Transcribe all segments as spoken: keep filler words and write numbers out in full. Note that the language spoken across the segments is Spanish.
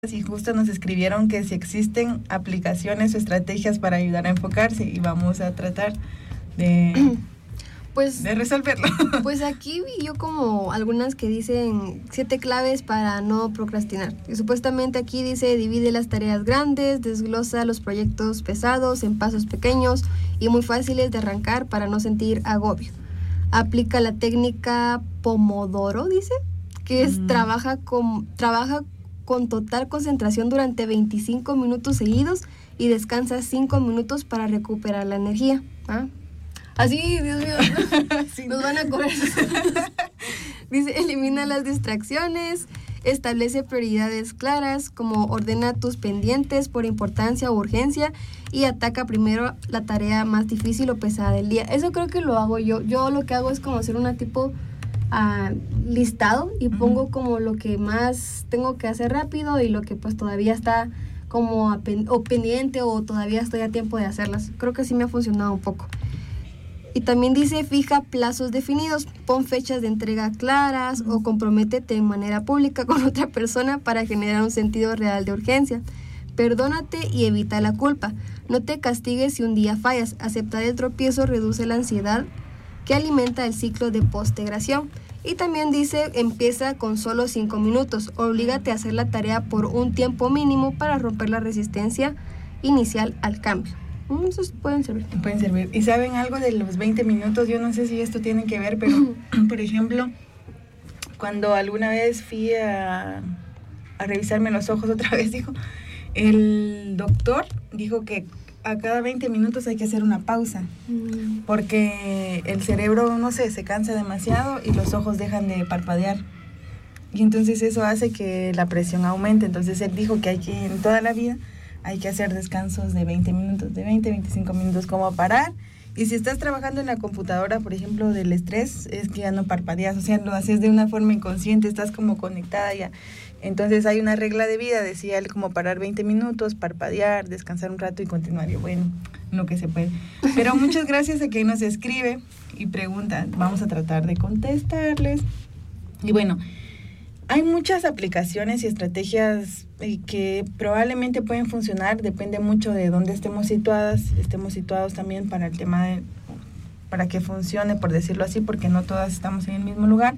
y justo nos escribieron que si existen aplicaciones o estrategias para ayudar a enfocarse y vamos a tratar de, pues, de resolverlo. Pues aquí vi yo como algunas que dicen siete claves para no procrastinar. Y supuestamente aquí dice divide las tareas grandes, desglosa los proyectos pesados en pasos pequeños y muy fáciles de arrancar para no sentir agobio. Aplica la técnica Pomodoro, dice, que es mm. trabaja con trabaja con total concentración durante veinticinco minutos seguidos y descansa cinco minutos para recuperar la energía. ¿Ah? Así, Dios mío, ¿no? Sí. Nos van a correr. Dice, elimina las distracciones, establece prioridades claras, como ordena tus pendientes por importancia o urgencia y ataca primero la tarea más difícil o pesada del día. Eso creo que lo hago yo. Yo lo que hago es como hacer una tipo Uh, listado y pongo uh-huh. como lo que más tengo que hacer rápido y lo que pues todavía está como pen- o pendiente o todavía estoy a tiempo de hacerlas. Creo que sí me ha funcionado un poco. Y también dice, fija plazos definidos, pon fechas de entrega claras uh-huh. o comprométete de manera pública con otra persona para generar un sentido real de urgencia. Perdónate y evita la culpa. No te castigues si un día fallas. Aceptar el tropiezo reduce la ansiedad que alimenta el ciclo de postegración. Y también dice, empieza con solo cinco minutos, oblígate a hacer la tarea por un tiempo mínimo para romper la resistencia inicial al cambio. Esos pueden servir. Pueden servir. ¿Y saben algo de los veinte minutos? Yo no sé si esto tiene que ver, pero, por ejemplo, cuando alguna vez fui a, a revisarme los ojos otra vez, dijo, el doctor dijo que a cada veinte minutos hay que hacer una pausa, mm. porque el cerebro, no sé, se cansa demasiado y los ojos dejan de parpadear. Y entonces eso hace que la presión aumente. Entonces él dijo que hay que, en toda la vida, hay que hacer descansos de veinte minutos, de veinte, veinticinco minutos, como parar. Y si estás trabajando en la computadora, por ejemplo, del estrés, es que ya no parpadeas, o sea, lo haces de una forma inconsciente, estás como conectada ya. Entonces hay una regla de vida, decía él, como parar veinte minutos, parpadear, descansar un rato y continuar. Y bueno, lo que se puede. Pero muchas gracias a quien nos escribe y pregunta. Vamos a tratar de contestarles. Y bueno, hay muchas aplicaciones y estrategias que probablemente pueden funcionar. Depende mucho de dónde estemos situadas. Estemos situados también para el tema de, para que funcione, por decirlo así, porque no todas estamos en el mismo lugar.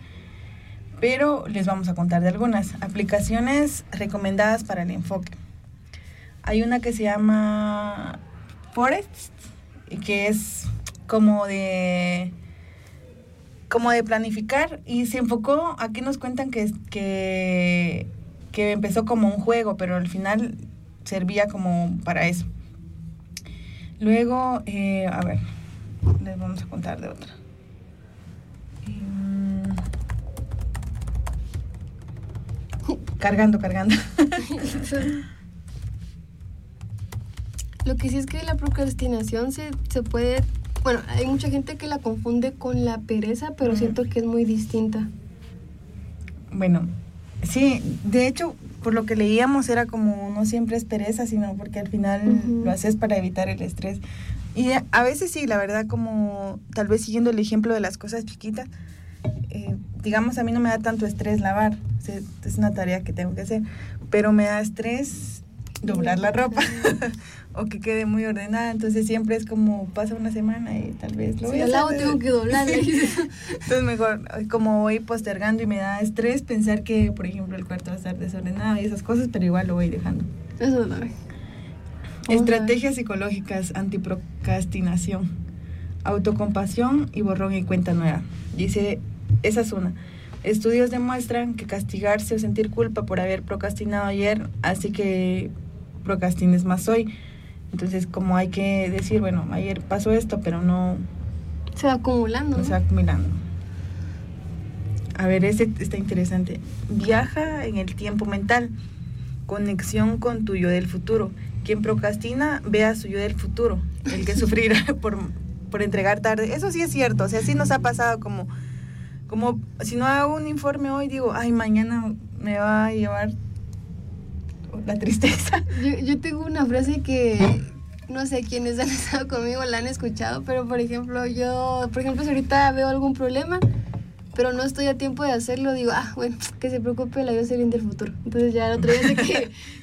Pero les vamos a contar de algunas aplicaciones recomendadas para el enfoque. Hay una que se llama Forest, que es como de como de planificar, y se enfocó, aquí nos cuentan que, que, que empezó como un juego, pero al final servía como para eso. Luego, eh, a ver, les vamos a contar de otra. Cargando, cargando. Lo que sí es que la procrastinación se, se puede... Bueno, hay mucha gente que la confunde con la pereza, pero uh-huh. siento que es muy distinta. Bueno, sí, de hecho, por lo que leíamos era como no siempre es pereza, sino porque al final uh-huh. lo haces para evitar el estrés. Y a veces sí, la verdad, como tal vez siguiendo el ejemplo de las cosas chiquitas, eh, digamos, a mí no me da tanto estrés lavar, o sea, es una tarea que tengo que hacer, pero me da estrés doblar la ropa o que quede muy ordenada. Entonces siempre es como pasa una semana y tal vez lo sí, voy a al lado hacer. tengo que doblar. Entonces mejor, como voy postergando y me da estrés pensar que, por ejemplo, el cuarto va a estar desordenado y esas cosas, pero igual lo voy dejando. Eso no. Estrategias psicológicas antiprocrastinación, autocompasión y borrón y cuenta nueva. Dice, esa es una. Estudios demuestran que castigarse o sentir culpa por haber procrastinado ayer hace que procrastines más hoy. Entonces, como hay que decir, bueno, ayer pasó esto, pero no... Se va acumulando. Se va acumulando. A ver, este está interesante. Viaja en el tiempo mental. Conexión con tu yo del futuro. Quien procrastina, ve a su yo del futuro, el que sufrirá por, por entregar tarde. Eso sí es cierto, o sea, sí nos ha pasado como... Como si no hago un informe hoy, digo, ay, mañana me va a llevar la tristeza. Yo, yo tengo una frase que no sé quiénes han estado conmigo la han escuchado, pero por ejemplo, yo, por ejemplo, si ahorita veo algún problema, pero no estoy a tiempo de hacerlo, digo, ah, bueno, que se preocupe la Jocelyn del futuro. Entonces ya el otro día sé que,